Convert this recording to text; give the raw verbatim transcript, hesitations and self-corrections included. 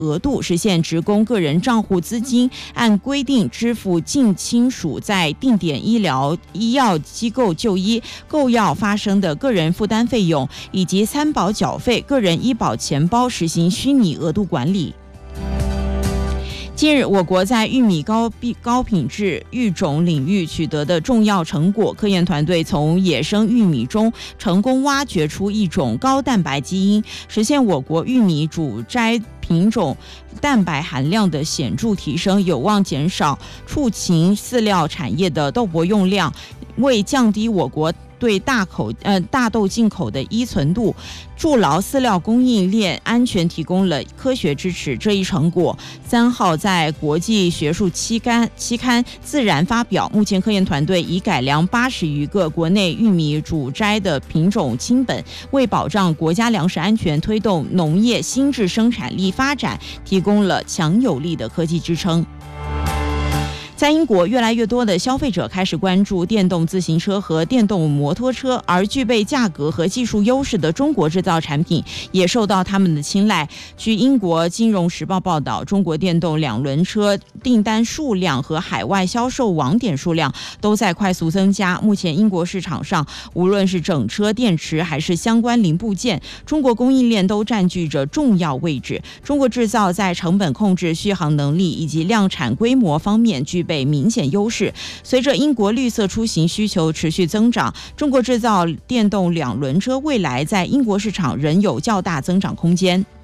额度，实现职工个人账户资金按规定支付近亲属在定点医疗医药机构就医购药发生的个人负担费用，以及参保缴费、个人医保钱包实行虚拟额度管理。近日，我国在玉米高高品质育种领域取得的重要成果，科研团队从野生玉米中成功挖掘出一种高蛋白基因，实现我国玉米主摘品种蛋白含量的显著提升，有望减少畜禽饲料产业的豆粕用量，为降低我国对大口呃大豆进口的依存度，筑牢饲料供应链安全提供了科学支持。这一成果三号在国际学术期刊期刊《自然》发表。目前科研团队已改良八十余个国内玉米主摘的品种亲本，为保障国家粮食安全、推动农业新质生产力发展提供了强有力的科技支撑。在英国，越来越多的消费者开始关注电动自行车和电动摩托车，而具备价格和技术优势的中国制造产品也受到他们的青睐。据英国金融时报报道，中国电动两轮车订单数量和海外销售网点数量都在快速增加。目前英国市场上，无论是整车、电池还是相关零部件，中国供应链都占据着重要位置。中国制造在成本控制、续航能力以及量产规模方面具备明显优势。随着英国绿色出行需求持续增长，中国制造电动两轮车未来在英国市场仍有较大增长空间。